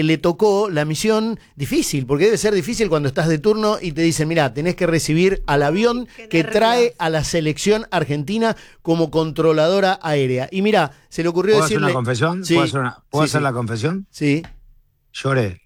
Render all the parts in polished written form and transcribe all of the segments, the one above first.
le tocó la misión difícil, porque debe ser difícil cuando estás de turno y te dicen, mirá, tenés que recibir al avión que trae a la selección argentina como controladora aérea. Y mirá, se le ocurrió ¿Puedo decirle... hacer una confesión? Sí, ¿Puedo hacer la confesión? Sí. Lloré.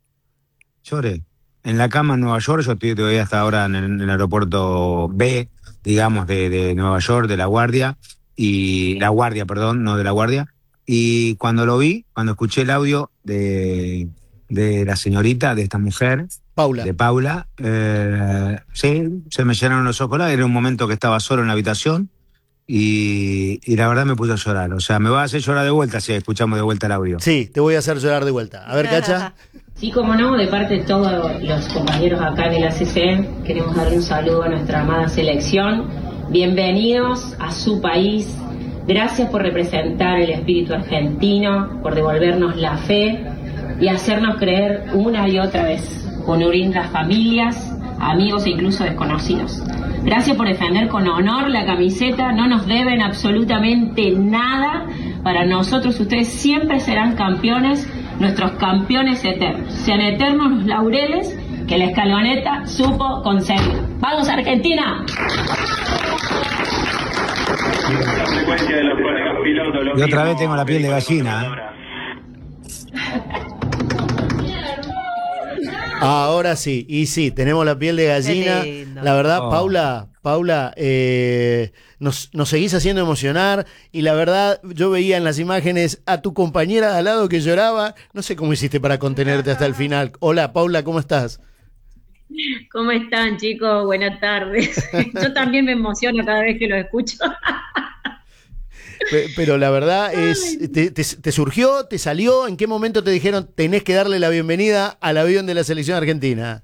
En la cama en Nueva York, yo estoy todavía hasta ahora en el aeropuerto B, digamos, de Nueva York, de La Guardia, no de La Guardia. Y cuando lo vi, cuando escuché el audio de la señorita, de esta mujer, de Paula, sí, se me llenaron los ojos. Era un momento que estaba solo en la habitación y la verdad me puse a llorar. O sea, me va a hacer llorar de vuelta si escuchamos de vuelta el audio. Sí, te voy a hacer llorar de vuelta. A ver, Cacha. Sí, como no, de parte de todos los compañeros acá en el ACC, queremos darle un saludo a nuestra amada selección. Bienvenidos a su país. Gracias por representar el espíritu argentino, por devolvernos la fe y hacernos creer una y otra vez, por unir las familias, amigos e incluso desconocidos. Gracias por defender con honor la camiseta, no nos deben absolutamente nada. Para nosotros ustedes siempre serán campeones, nuestros campeones eternos. Sean eternos los laureles que la escaloneta supo conseguir. ¡Vamos, Argentina! Y otra vez tengo la piel de gallina. Ahora sí, y sí, tenemos la piel de gallina. La verdad, Paula, nos seguís haciendo emocionar. Y la verdad, yo veía en las imágenes a tu compañera de al lado que lloraba. No sé cómo hiciste para contenerte hasta el final. Hola, Paula, ¿cómo estás? ¿Cómo están, chicos? Buenas tardes. Yo también me emociono cada vez que lo escucho. Pero la verdad es, ¿te surgió? ¿Te salió? ¿En qué momento te dijeron tenés que darle la bienvenida al avión de la selección argentina?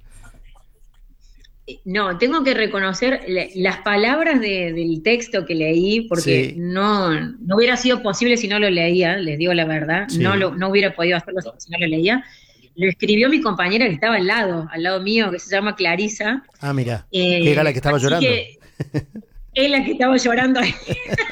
No, tengo que reconocer las palabras del texto que leí, porque no hubiera sido posible si no lo leía, les digo la verdad, no hubiera podido hacerlo si no lo leía. Lo escribió mi compañera que estaba al lado mío, que se llama Clarisa. Ah, mira, que era la que estaba llorando. Es la que estaba llorando ahí.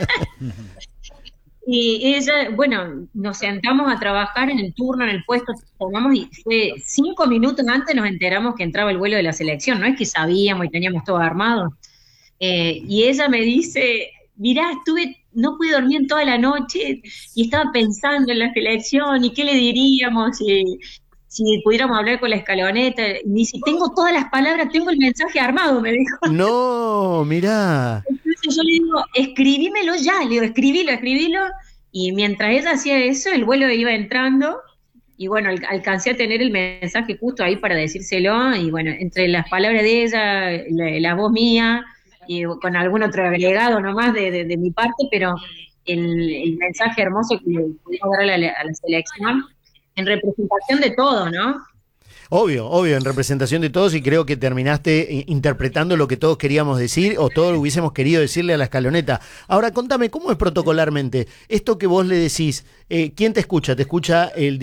Y ella, bueno, nos sentamos a trabajar en el turno, en el puesto, y fue 5 minutos antes nos enteramos que entraba el vuelo de la selección, no es que sabíamos y teníamos todo armado. Y ella me dice, mirá, no pude dormir en toda la noche y estaba pensando en la selección y qué le diríamos si pudiéramos hablar con la escaloneta. Y me dice, tengo todas las palabras, tengo el mensaje armado, me dijo. No, mirá. Entonces yo le digo, escribímelo ya, le digo, escribilo. Y mientras ella hacía eso, el vuelo iba entrando. Y bueno, alcancé a tener el mensaje justo ahí para decírselo. Y bueno, entre las palabras de ella, la voz mía, y con algún otro agregado nomás de mi parte, pero el mensaje hermoso que le pudimos dar a la selección, en representación de todo, ¿no? Obvio, en representación de todos, y creo que terminaste interpretando lo que todos queríamos decir o todos hubiésemos querido decirle a la escaloneta. Ahora, contame, ¿cómo es protocolarmente? Esto que vos le decís, ¿quién te escucha? ¿Te escucha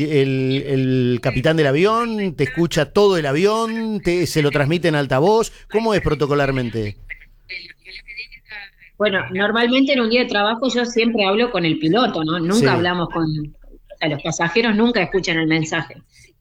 el capitán del avión? ¿Te escucha todo el avión? ¿Se lo transmite en altavoz? ¿Cómo es protocolarmente? Bueno, normalmente en un día de trabajo yo siempre hablo con el piloto, ¿no? Nunca hablamos los pasajeros nunca escuchan el mensaje.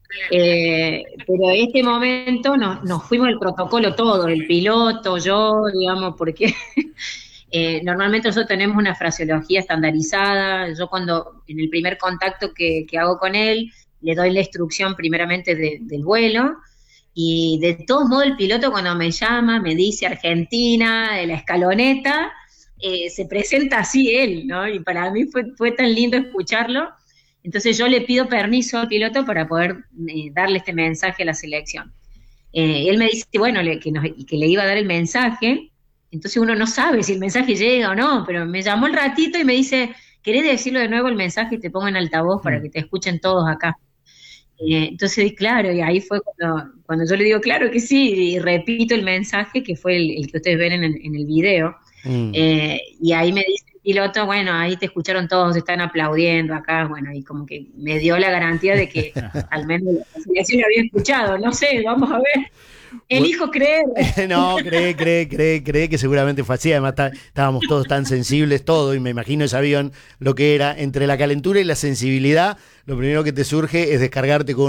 Pero este momento nos fuimos del protocolo todo, el piloto, yo, digamos, porque normalmente nosotros tenemos una fraseología estandarizada. Yo cuando en el primer contacto que hago con él, le doy la instrucción primeramente del vuelo, y de todos modos el piloto cuando me llama, me dice Argentina, de la escaloneta, se presenta así él, ¿no? Y para mí fue tan lindo escucharlo. Entonces yo le pido permiso al piloto para poder darle este mensaje a la selección. Él me dice, bueno, que le iba a dar el mensaje, entonces uno no sabe si el mensaje llega o no, pero me llamó el ratito y me dice, ¿querés decirlo de nuevo el mensaje y te pongo en altavoz para que te escuchen todos acá? Entonces, claro, y ahí fue cuando yo le digo, claro que sí, y repito el mensaje que fue el que ustedes ven en el video. Y ahí me dice el piloto, bueno, ahí te escucharon todos, están aplaudiendo acá, bueno, y como que me dio la garantía de que al menos la selección lo había escuchado, no sé, vamos a ver. Elijo creer. No, cree que seguramente fue así. Además estábamos todos tan sensibles, todo, y me imagino ese avión lo que era, entre la calentura y la sensibilidad, lo primero que te surge es descargarte con